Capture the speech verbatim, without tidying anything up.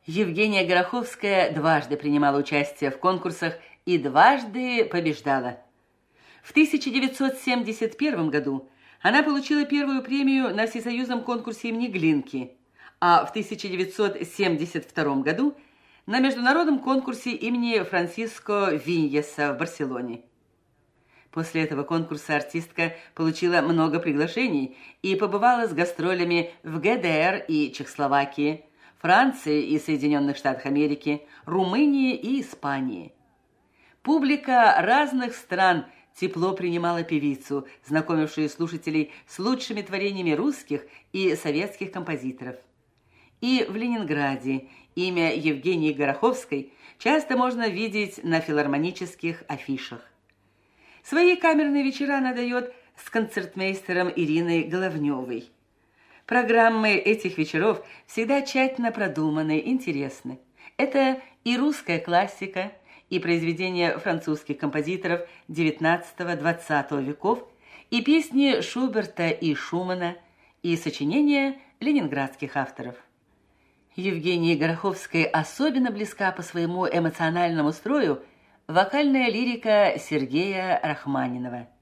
Евгения Гороховская дважды принимала участие в конкурсах и дважды побеждала. В тысяча девятьсот семьдесят первом году она получила первую премию на всесоюзном конкурсе имени Глинки, а в тысяча девятьсот семьдесят втором году на международном конкурсе имени Франсиско Виньеса в Барселоне. После этого конкурса артистка получила много приглашений и побывала с гастролями в ГДР и Чехословакии, Франции и Соединенных Штатах Америки, Румынии и Испании. Публика разных стран тепло принимала певицу, знакомившую слушателей с лучшими творениями русских и советских композиторов. И в Ленинграде имя Евгении Гороховской часто можно видеть на филармонических афишах. Свои камерные вечера она дает с концертмейстером Ириной Головневой. Программы этих вечеров всегда тщательно продуманы, интересны. Это и русская классика, и произведения французских композиторов девятнадцатого-двадцатого веков, и песни Шуберта и Шумана, и сочинения ленинградских авторов. Евгении Гороховской особенно близка по своему эмоциональному строю вокальная лирика Сергея Рахманинова.